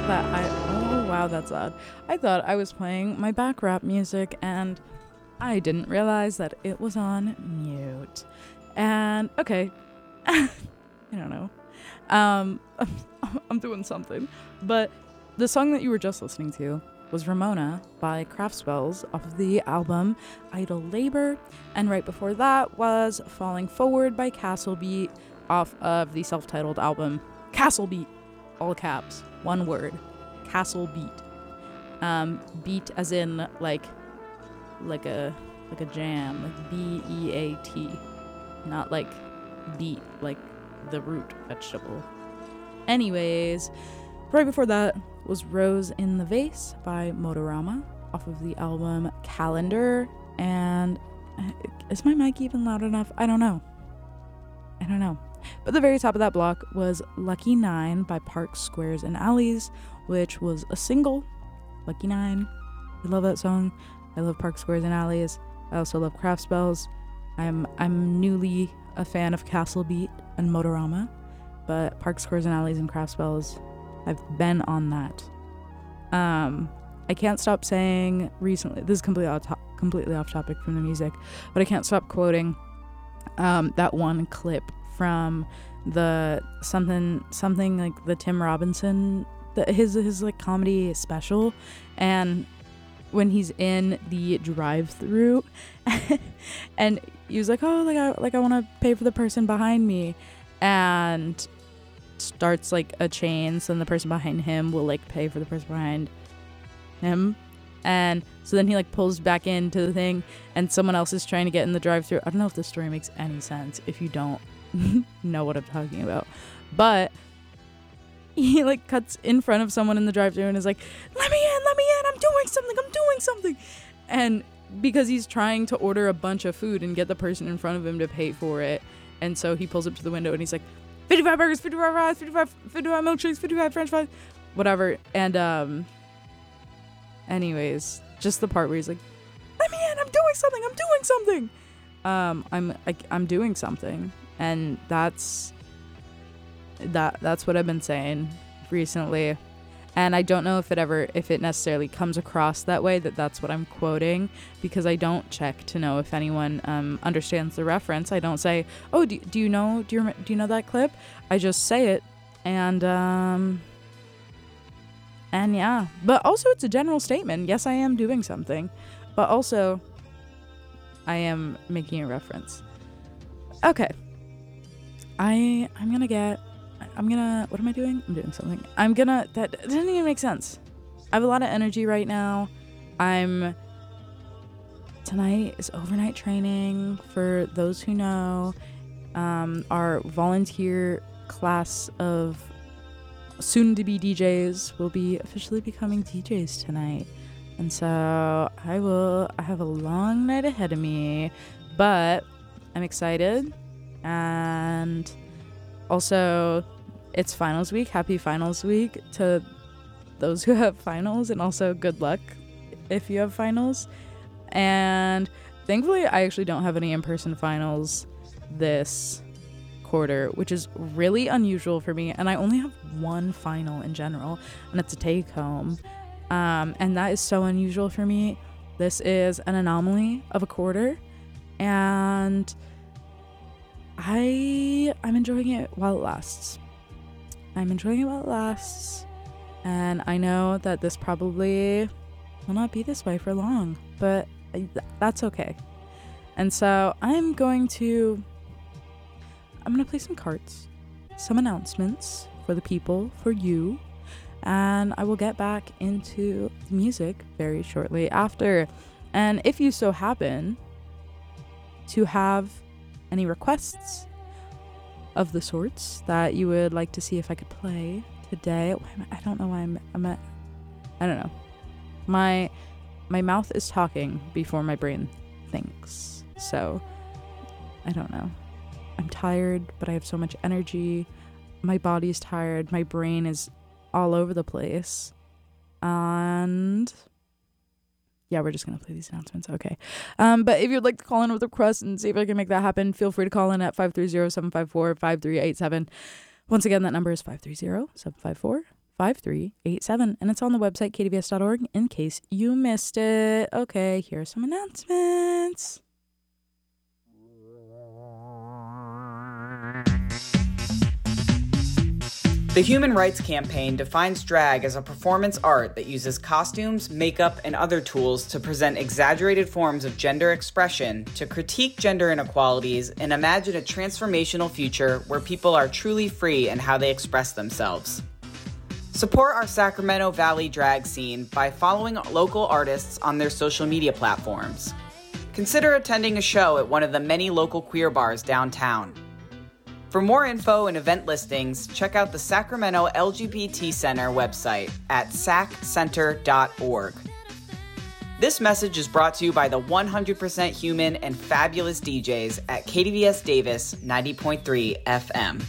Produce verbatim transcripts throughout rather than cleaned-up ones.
that I oh wow, that's odd. I thought I was playing my back rap music and I didn't realize that it was on mute. And okay, I don't know. Um, I'm doing something, but the song that you were just listening to was Ramona by Craft Spells off of the album Idle Labor, and right before that was Falling Forward by Castle Beat off of the self-titled album Castle Beat, all caps, one word, Castle Beat. Um, beat as in like like a like a jam, like B E A T, not like beet, like the root vegetable. Anyways, right before that was Rose in the Vase by Motorama off of the album Calendar. And is my mic even loud enough? I don't know. I don't know. But the very top of that block was Lucky Nine by Parks, Squares, and Alleys, which was a single. Lucky Nine. I love that song. I love Parks, Squares, and Alleys. I also love Craft Spells. I'm I'm newly a fan of Castle Beat and Motorama, but Parks, Squares, and Alleys and Craft Spells, I've been on that. Um, I can't stop saying recently, this is completely off, to- completely off topic from the music, but I can't stop quoting um, that one clip from the something, something like the Tim Robinson, the, his, his like comedy special, and when he's in the drive-through and he was like, oh, like I, like I want to pay for the person behind me, and starts like a chain so then the person behind him will like pay for the person behind him, and so then he like pulls back into the thing and someone else is trying to get in the drive-through. I don't know if this story makes any sense if you don't know what I'm talking about, but he like cuts in front of someone in the drive-through and is like, let me in, let me in, I'm doing something, I'm doing something. And because he's trying to order a bunch of food and get the person in front of him to pay for it, and so he pulls up to the window and he's like, fifty-five burgers, fifty-five fries, fifty-five, fifty-five milkshakes, fifty-five french fries, whatever. And um anyways, just the part where he's like, let me in, I'm doing something, I'm doing something. Um I'm I, I'm doing something, and that's that that's what I've been saying recently. And I don't know if it ever if it necessarily comes across that way, that that's what I'm quoting, because I don't check to know if anyone um understands the reference. I don't say, oh, do, do you know do you rem- do you know that clip? I just say it, and um and yeah, but also it's a general statement. Yes, I am doing something, but also I am making a reference. Okay, I I'm gonna get I'm gonna, what am I doing? I'm doing something. I'm gonna, that doesn't even make sense. I have a lot of energy right now. I'm, tonight is overnight training for those who know. Um, our volunteer class of soon-to-be D Js will be officially becoming D Js tonight. And so I will, I have a long night ahead of me, but I'm excited. And also, it's finals week. Happy finals week to those who have finals, and also good luck if you have finals. And thankfully, I actually don't have any in-person finals this quarter, which is really unusual for me. And I only have one final in general, and it's a take-home. Um, and that is so unusual for me. This is an anomaly of a quarter, and I I'm enjoying it while it lasts. I'm enjoying it while it lasts, and I know that this probably will not be this way for long, but th- that's okay. And so I'm going to I'm going to play some cards, some announcements for the people, for you, and I will get back into the music very shortly after. And if you so happen to have any requests of the sorts that you would like to see if I could play today, I don't know why I'm I'm at, I don't know. My my mouth is talking before my brain thinks. So I don't know. I'm tired, but I have so much energy. My body's tired. My brain is all over the place. And yeah, we're just going to play these announcements. Okay. Um, but if you'd like to call in with a request and see if I can make that happen, feel free to call in at five three zero, seven five four, five three eight seven. Once again, that number is five three zero, seven five four, five three eight seven, and it's on the website k d v s dot org in case you missed it. Okay, here are some announcements. The Human Rights Campaign defines drag as a performance art that uses costumes, makeup, and other tools to present exaggerated forms of gender expression, to critique gender inequalities, and imagine a transformational future where people are truly free in how they express themselves. Support our Sacramento Valley drag scene by following local artists on their social media platforms. Consider attending a show at one of the many local queer bars downtown. For more info and event listings, check out the Sacramento L G B T Center website at sac center dot org. This message is brought to you by the one hundred percent human and fabulous D Js at K D V S Davis ninety point three F M.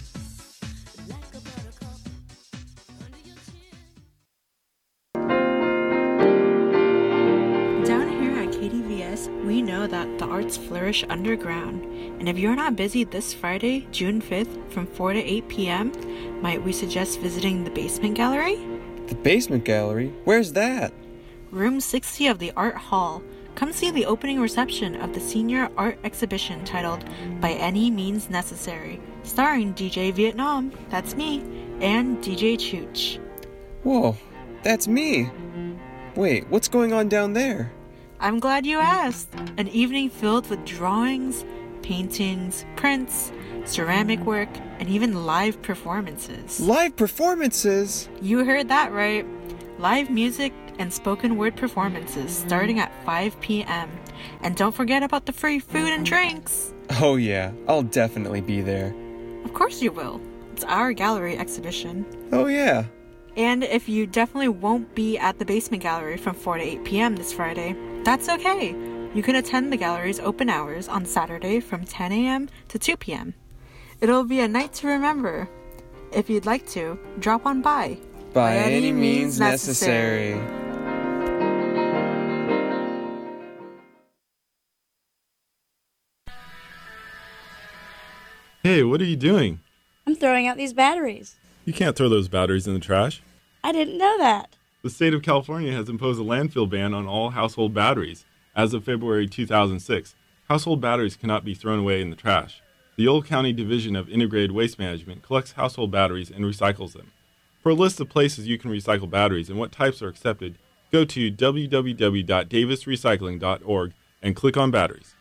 We know that the arts flourish underground, and if you're not busy this Friday, June fifth, from four to eight p.m., might we suggest visiting the Basement Gallery? The Basement Gallery? Where's that? Room sixty of the Art Hall. Come see the opening reception of the senior art exhibition titled By Any Means Necessary, starring D J Vietnam, that's me, and D J Chooch. Whoa, that's me. Wait, what's going on down there? I'm glad you asked. An evening filled with drawings, paintings, prints, ceramic work, and even live performances. Live performances? You heard that right. Live music and spoken word performances starting at five p.m. And don't forget about the free food and drinks. Oh yeah, I'll definitely be there. Of course you will. It's our gallery exhibition. Oh yeah. And if you definitely won't be at the Basement Gallery from four to eight p.m. this Friday, that's okay. You can attend the gallery's open hours on Saturday from ten a.m. to two p.m. It'll be a night to remember. If you'd like to, drop on by. By, by any, any means necessary. necessary. Hey, what are you doing? I'm throwing out these batteries. You can't throw those batteries in the trash. I didn't know that. The state of California has imposed a landfill ban on all household batteries. As of February two thousand six, household batteries cannot be thrown away in the trash. The Yolo County Division of Integrated Waste Management collects household batteries and recycles them. For a list of places you can recycle batteries and what types are accepted, go to w w w dot davis recycling dot org and click on batteries.